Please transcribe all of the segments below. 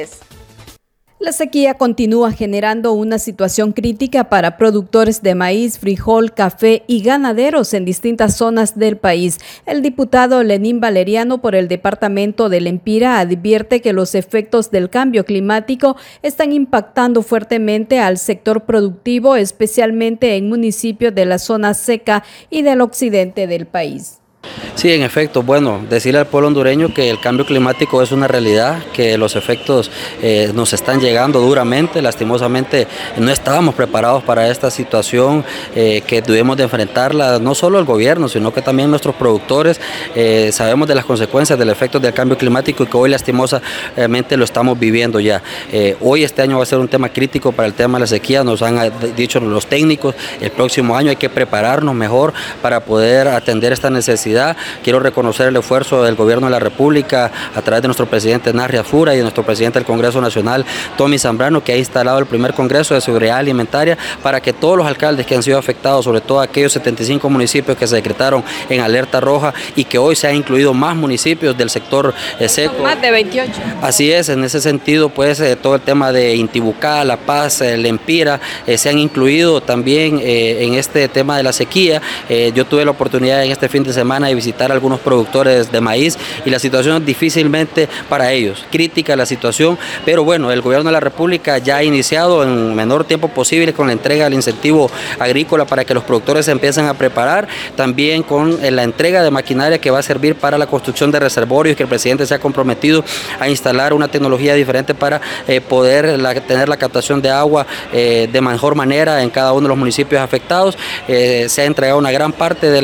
La sequía continúa generando una situación crítica para productores de maíz, frijol, café y ganaderos en distintas zonas del país. El diputado Lenín Valeriano por el departamento del Empira advierte que los efectos del cambio climático están impactando fuertemente al sector productivo, especialmente en municipios de la zona seca y del occidente del país. Sí, en efecto, bueno, decirle al pueblo hondureño que el cambio climático es una realidad, que los efectos nos están llegando duramente. Lastimosamente no estábamos preparados para esta situación que tuvimos de enfrentarla, no solo el gobierno, sino que también nuestros productores. Sabemos de las consecuencias del efecto del cambio climático y que hoy lastimosamente lo estamos viviendo ya. Hoy este año va a ser un tema crítico para el tema de la sequía, nos han dicho los técnicos, el próximo año hay que prepararnos mejor para poder atender esta necesidad. Quiero reconocer el esfuerzo del Gobierno de la República a través de nuestro presidente Narria Fura y de nuestro presidente del Congreso Nacional, Tommy Zambrano, que ha instalado el primer Congreso de Seguridad Alimentaria para que todos los alcaldes que han sido afectados, sobre todo aquellos 75 municipios que se decretaron en alerta roja y que hoy se han incluido más municipios del sector seco. Más de 28. Así es, en ese sentido, pues todo el tema de Intibucá, La Paz, el Empira, se han incluido también en este tema de la sequía. Yo tuve la oportunidad en este fin de semana de visitar a algunos productores de maíz y la situación es difícilmente para ellos, crítica la situación, pero bueno, el gobierno de la República ya ha iniciado en menor tiempo posible con la entrega del incentivo agrícola para que los productores se empiecen a preparar, también con la entrega de maquinaria que va a servir para la construcción de reservorios, que el presidente se ha comprometido a instalar una tecnología diferente para poder tener la captación de agua de mejor manera en cada uno de los municipios afectados. Se ha entregado una gran parte de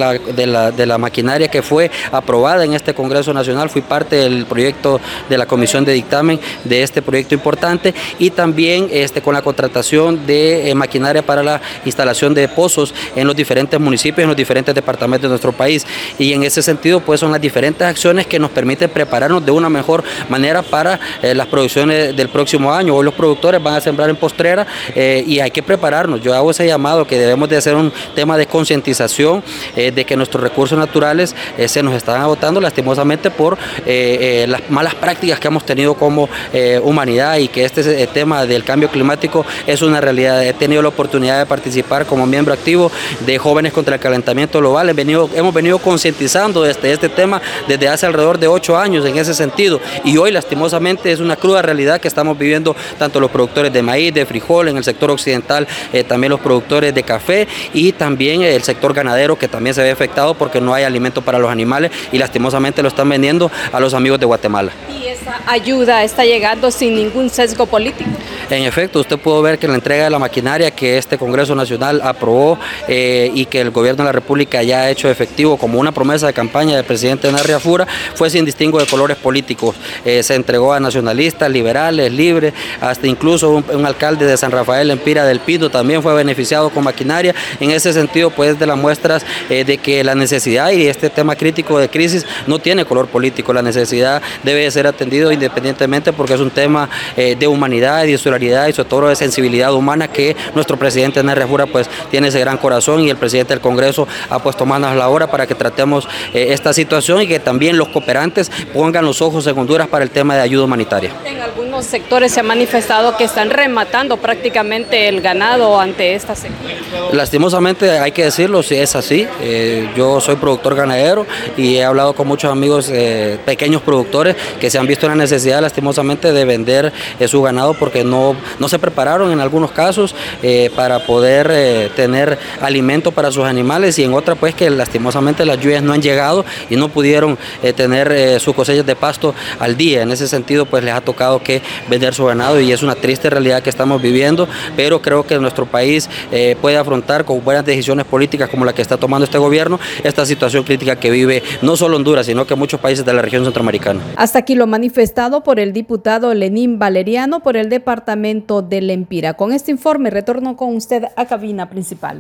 la maquinaria que fue aprobada en este Congreso Nacional. Fui parte del proyecto de la Comisión de Dictamen de este proyecto importante y también con la contratación de maquinaria para la instalación de pozos en los diferentes municipios, en los diferentes departamentos de nuestro país. Y en ese sentido, pues son las diferentes acciones que nos permiten prepararnos de una mejor manera para las producciones del próximo año. Hoy los productores van a sembrar en postrera y hay que prepararnos. Yo hago ese llamado que debemos de hacer un tema de concientización de que nuestros recursos naturales se nos están agotando lastimosamente por las malas prácticas que hemos tenido como humanidad y que este tema del cambio climático es una realidad. He tenido la oportunidad de participar como miembro activo de Jóvenes contra el Calentamiento Global. Hemos venido concientizando este tema desde hace alrededor de 8 años en ese sentido y hoy lastimosamente es una cruda realidad que estamos viviendo tanto los productores de maíz, de frijol en el sector occidental, también los productores de café y también el sector ganadero que también se ve afectado porque no hay alimento para los animales y lastimosamente lo están vendiendo a los amigos de Guatemala. ¿Y esa ayuda está llegando sin ningún sesgo político? En efecto, usted pudo ver que la entrega de la maquinaria que este Congreso Nacional aprobó y que el Gobierno de la República ya ha hecho efectivo como una promesa de campaña del presidente Narria Fura fue sin distingo de colores políticos. Se entregó a nacionalistas, liberales, libres, hasta incluso un alcalde de San Rafael, Empira del Pino, también fue beneficiado con maquinaria. En ese sentido, pues de las muestras de que la necesidad y este tema crítico de crisis no tiene color político. La necesidad debe ser atendido independientemente porque es un tema de humanidad y de solidaridad y sobre todo de sensibilidad humana que nuestro presidente Narria Fura pues tiene ese gran corazón y el presidente del Congreso ha puesto manos a la obra para que tratemos esta situación y que también los cooperantes pongan los ojos en Honduras para el tema de ayuda humanitaria. En algunos sectores se ha manifestado que están rematando prácticamente el ganado ante esta sequía. Lastimosamente hay que decirlo, si es así. Yo soy productor ganadero y he hablado con muchos amigos pequeños productores que se han visto en la necesidad lastimosamente de vender su ganado porque no se prepararon en algunos casos para poder tener alimento para sus animales y en otras pues que lastimosamente las lluvias no han llegado y no pudieron tener sus cosechas de pasto al día. En ese sentido pues les ha tocado que vender su ganado y es una triste realidad que estamos viviendo, pero creo que nuestro país puede afrontar con buenas decisiones políticas como la que está tomando este gobierno esta situación crítica que vive no solo Honduras, sino que muchos países de la región centroamericana. Hasta aquí lo manifestado por el diputado Lenín Valeriano por el departamento del Empira. Con este informe retorno con usted a cabina principal.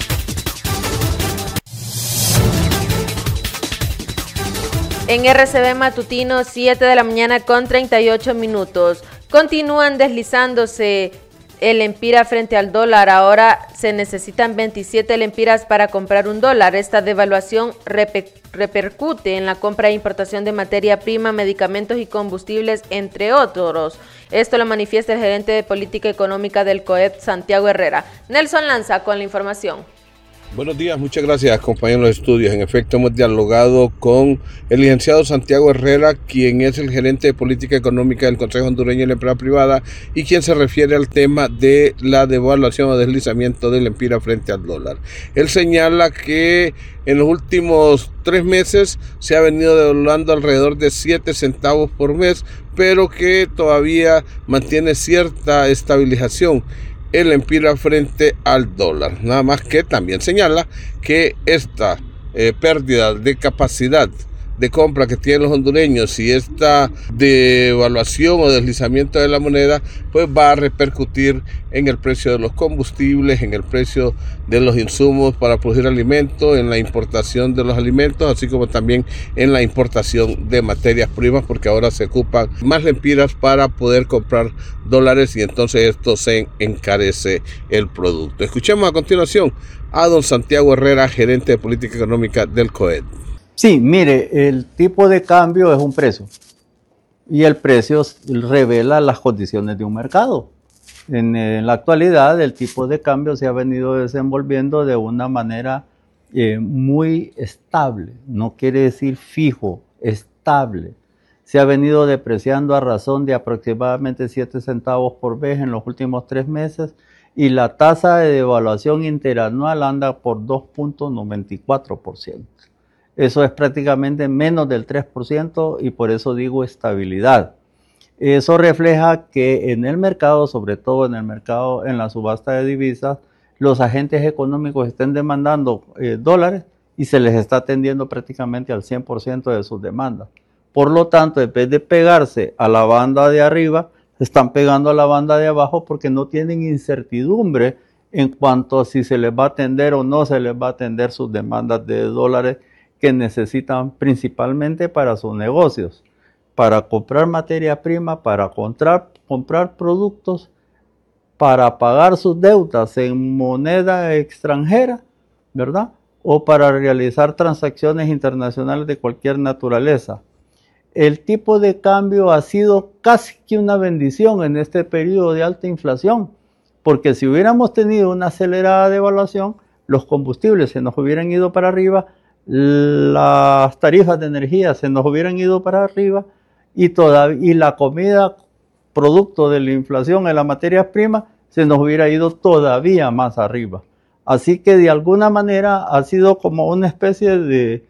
En RCB Matutino, 7 de la mañana con 38 minutos. Continúan deslizándose el lempira frente al dólar. Ahora se necesitan 27 lempiras para comprar un dólar. Esta devaluación repercute en la compra e importación de materia prima, medicamentos y combustibles, entre otros. Esto lo manifiesta el gerente de política económica del COED, Santiago Herrera. Nelson Lanza con la información. Buenos días, muchas gracias, compañeros de los estudios. En efecto, hemos dialogado con el licenciado Santiago Herrera, quien es el gerente de política económica del Consejo Hondureño de la Empresa Privada y quien se refiere al tema de la devaluación o deslizamiento del lempira frente al dólar. Él señala que en los últimos 3 meses se ha venido devaluando alrededor de 7 centavos por mes, pero que todavía mantiene cierta estabilización el lempira frente al dólar. Nada más que también señala que esta pérdida de capacidad de compra que tienen los hondureños y esta devaluación o deslizamiento de la moneda pues va a repercutir en el precio de los combustibles, en el precio de los insumos para producir alimentos, en la importación de los alimentos, así como también en la importación de materias primas, porque ahora se ocupan más lempiras para poder comprar dólares y entonces esto se encarece el producto. Escuchemos a continuación a don Santiago Herrera, gerente de política económica del COED. Sí, mire, el tipo de cambio es un precio y el precio revela las condiciones de un mercado. En la actualidad el tipo de cambio se ha venido desenvolviendo de una manera muy estable, no quiere decir fijo, estable. Se ha venido depreciando a razón de aproximadamente 7 centavos por vez en los últimos 3 meses y la tasa de devaluación interanual anda por 2.94%. Eso es prácticamente menos del 3% y por eso digo estabilidad. Eso refleja que en el mercado, sobre todo en el mercado, en la subasta de divisas, los agentes económicos estén demandando dólares y se les está atendiendo prácticamente al 100% de sus demandas. Por lo tanto, en vez de pegarse a la banda de arriba, se están pegando a la banda de abajo porque no tienen incertidumbre en cuanto a si se les va a atender o no se les va a atender sus demandas de dólares que necesitan principalmente para sus negocios, para comprar materia prima, para comprar productos, para pagar sus deudas en moneda extranjera, ¿verdad? O para realizar transacciones internacionales de cualquier naturaleza. El tipo de cambio ha sido casi que una bendición en este periodo de alta inflación, porque si hubiéramos tenido una acelerada devaluación, los combustibles se nos hubieran ido para arriba, las tarifas de energía se nos hubieran ido para arriba y la comida, producto de la inflación en las materias primas, se nos hubiera ido todavía más arriba. Así que de alguna manera ha sido como una especie de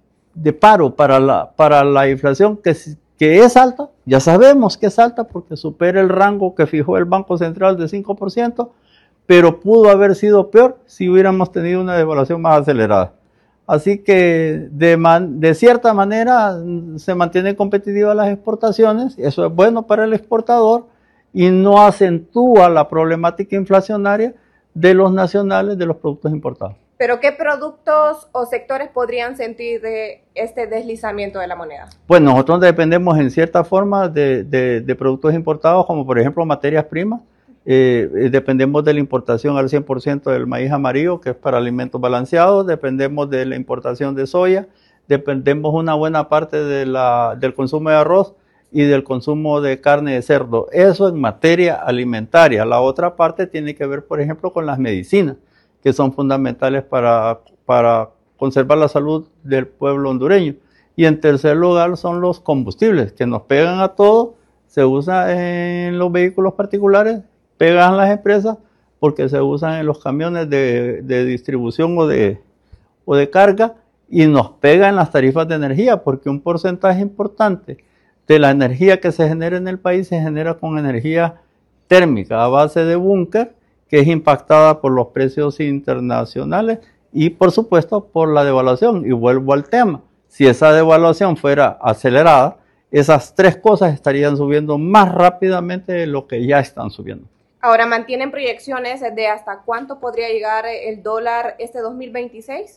paro para la inflación que es alta, ya sabemos que es alta porque supera el rango que fijó el Banco Central de 5%, pero pudo haber sido peor si hubiéramos tenido una devaluación más acelerada. Así que de cierta manera se mantienen competitivas las exportaciones, eso es bueno para el exportador y no acentúa la problemática inflacionaria de los nacionales de los productos importados. ¿Pero qué productos o sectores podrían sentir de este deslizamiento de la moneda? Pues nosotros dependemos en cierta forma de productos importados, como por ejemplo materias primas. Dependemos de la importación al 100% del maíz amarillo, que es para alimentos balanceados, dependemos de la importación de soya, dependemos una buena parte del consumo de arroz y del consumo de carne de cerdo. Eso en materia alimentaria. La otra parte tiene que ver, por ejemplo, con las medicinas, que son fundamentales para conservar la salud del pueblo hondureño. Y en tercer lugar son los combustibles, que nos pegan a todos, se usa en los vehículos particulares, pegan las empresas porque se usan en los camiones de distribución o de carga y nos pegan las tarifas de energía porque un porcentaje importante de la energía que se genera en el país se genera con energía térmica a base de búnker que es impactada por los precios internacionales y por supuesto por la devaluación. Y vuelvo al tema, si esa devaluación fuera acelerada, esas 3 cosas estarían subiendo más rápidamente de lo que ya están subiendo. Ahora, ¿mantienen proyecciones de hasta cuánto podría llegar el dólar este 2026?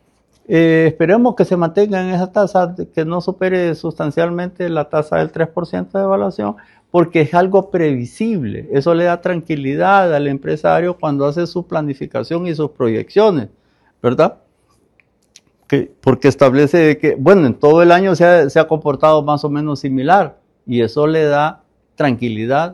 Esperemos que se mantenga en esa tasa, que no supere sustancialmente la tasa del 3% de devaluación, porque es algo previsible. Eso le da tranquilidad al empresario cuando hace su planificación y sus proyecciones, ¿verdad? Porque establece que, bueno, en todo el año se ha comportado más o menos similar y eso le da tranquilidad